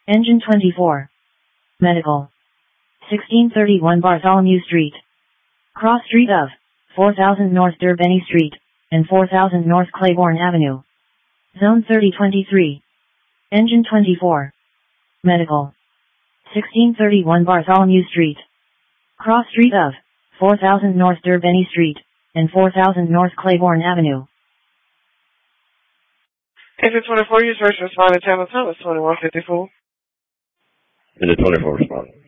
Engine 24. Medical. 1631 Bartholomew Street. Cross street of 4000 North Derbeny Street, and 4000 North Claiborne Avenue. Zone 3023. Engine 24. Medical. 1631 Bartholomew Street. Cross street of 4000 North Derbeny Street, and 4000 North Claiborne Avenue. Engine 24, use first responder, Channel Thomas, 2154. Engine 24 responding.